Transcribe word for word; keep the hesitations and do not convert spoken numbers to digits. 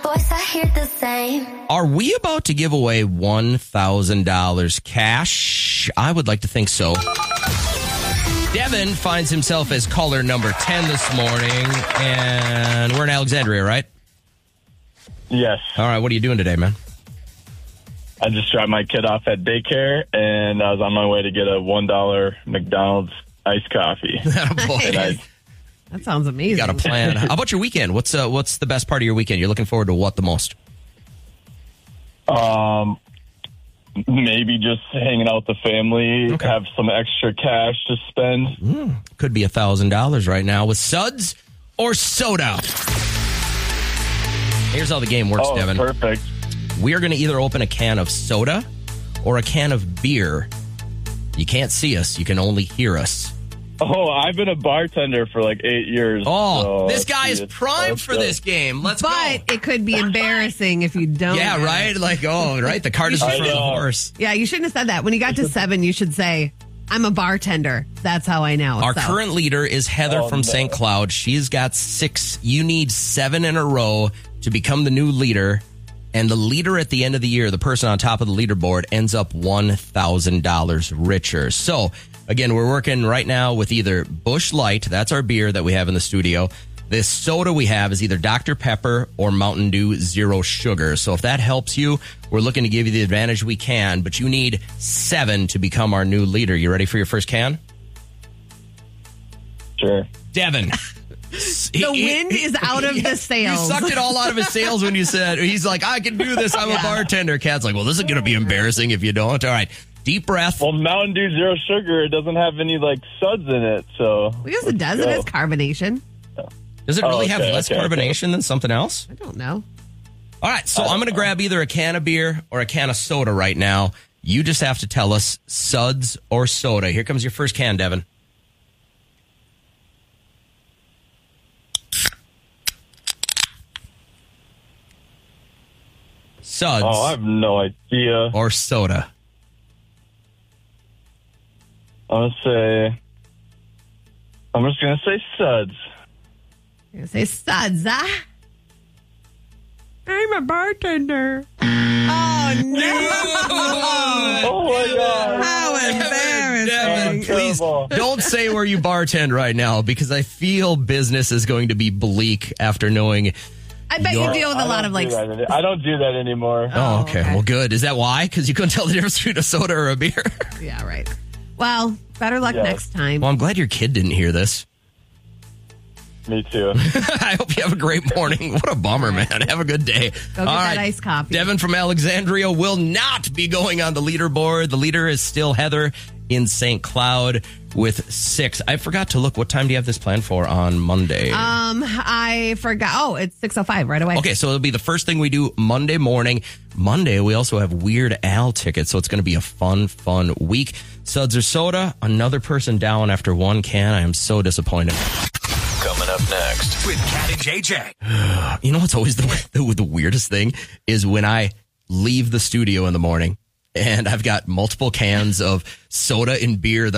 Voice, I hear the same. Are we about to give away one thousand dollars cash? I would like to think so. Devin finds himself as caller number ten this morning, and we're in Alexandria, right? Yes. All right, what are you doing today, man? I just dropped my kid off at daycare, and I was on my way to get a one dollar McDonald's iced coffee. Oh, boy. And I, That sounds amazing. You got a plan. How about your weekend? What's uh, what's the best part of your weekend? You're looking forward to what the most? um, maybe just hanging out with the family, Okay. have some extra cash to spend. Mm, could be one thousand dollars right now with suds or soda. Here's how the game works, Oh, Devin. perfect. We are going to either open a can of soda or a can of beer. You can't see us. You can only hear us. Oh, I've been a bartender for like eight years. Oh, so this guy is it's- primed let's for go. this game. Let's But go. it could be embarrassing if you don't. Yeah, right? Like, oh, right? The cart is in I front of the know. horse. Yeah, you shouldn't have said that. When you got to seven, you should say, I'm a bartender. That's how I know. Our So, current leader is Heather Oh, from no. Saint Cloud. She's got six. You need seven in a row to become the new leader. And the leader at the end of the year, the person on top of the leaderboard, ends up one thousand dollars richer. So, again, we're working right now with either Busch Light. That's our beer that we have in the studio. This soda we have is either Doctor Pepper or Mountain Dew Zero Sugar. So if that helps you, we're looking to give you the advantage we can. But you need seven to become our new leader. You ready for your first can? Sure. Devin. The wind is out of the sails. You sucked it all out of his sails when you said, he's like, I can do this. I'm a bartender. Kat's like, well, this is going to be embarrassing if you don't. All right. Deep breath. Well, Mountain Dew Zero Sugar, it doesn't have any like suds in it, so. Well, yes, it does. It go. has carbonation. Does it really Oh, have okay, less okay, okay. carbonation than something else? I don't know. All right. So I'm going to grab either a can of beer or a can of soda right now. You just have to tell us suds or soda. Here comes your first can, Devin. Suds Oh, I have no idea. or soda. I'm going to say, I'm just going to say suds. You're going to say suds, huh? I'm a bartender. Oh, no. Oh, my God. How embarrassing. Devin, please Terrible. don't say where you bartend right now because I feel business is going to be bleak after knowing. I bet you You're- deal with a I lot don't of do like. that any- I don't do that anymore. Oh, okay. okay. Well, good. Is that why? Because you couldn't tell the difference between a soda or a beer? Yeah, right. Well, better luck Yeah. next time. Well, I'm glad your kid didn't hear this. Me too. I hope you have a great morning. What a bummer, man. Have a good day. Go get that iced coffee. Devin from Alexandria will not be going on the leaderboard. The leader is still Heather in Saint Cloud with six. I forgot to look. What time do you have this planned for on Monday? Um, I forgot. Oh, it's six oh five right away. Okay, so it'll be the first thing we do Monday morning. Monday, we also have Weird Al tickets, so it's going to be a fun, fun week. Suds or soda, another person down after one can. I am so disappointed. Coming up next with Kat and J J. You know what's always the, the, the weirdest thing is when I leave the studio in the morning and I've got multiple cans of soda and beer that